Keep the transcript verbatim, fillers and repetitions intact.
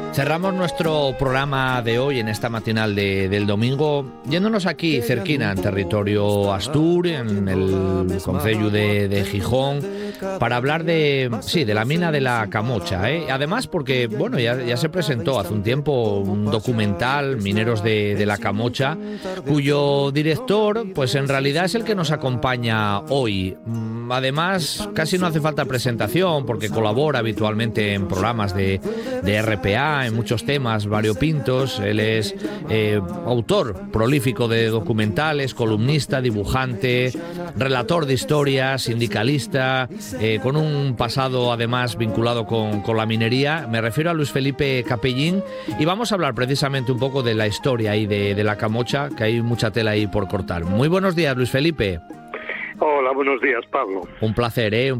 Cerramos nuestro programa de hoy en esta matinal de, del domingo yéndonos aquí cerquina en territorio Astur, en el concello de, de Gijón, para hablar de sí de la mina de la Camocha, ¿eh? Además porque bueno ya, ya se presentó hace un tiempo un documental, Mineros de, de la Camocha, cuyo director pues en realidad es el que nos acompaña hoy. Además casi no hace falta presentación porque colabora habitualmente en programas de, de R P A, en muchos temas variopintos. Él es eh, autor prolífico de documentales, columnista, dibujante, relator de historias, sindicalista, eh, con un pasado además vinculado con, con la minería. Me refiero a Luis Felipe Capellín y vamos a hablar precisamente un poco de la historia ahí de, de la Camocha, que hay mucha tela ahí por cortar. Muy buenos días, Luis Felipe. Hola, buenos días, Pablo. Un placer, ¿eh?